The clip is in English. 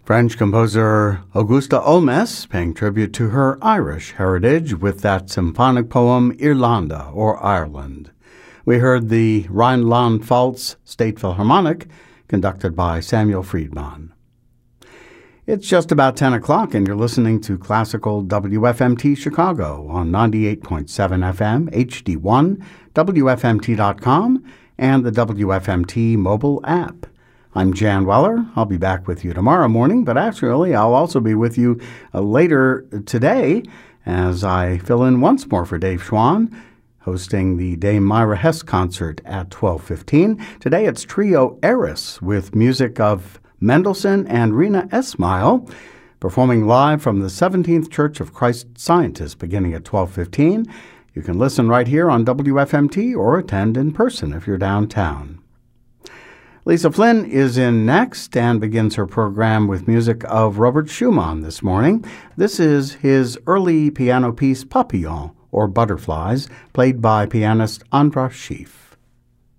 French composer Augusta Olmes paying tribute to her Irish heritage with that symphonic poem Irlanda, or Ireland. We heard the Rhineland-Pfalz State Philharmonic, conducted by Samuel Friedman. It's just about 10 o'clock, and you're listening to Classical WFMT Chicago on 98.7 FM, HD1, WFMT.com, and the WFMT mobile app. I'm Jan Weller. I'll be back with you tomorrow morning, but actually I'll also be with you later today as I fill in once more for Dave Schwann, hosting the Dame Myra Hess concert at 12:15. Today it's Trio Eris with music of Mendelssohn and Rina Esmail, performing live from the 17th Church of Christ Scientist beginning at 12:15. You can listen right here on WFMT or attend in person if you're downtown. Lisa Flynn is in next and begins her program with music of Robert Schumann this morning. This is his early piano piece Papillon, or Butterflies, played by pianist Andras Schiff.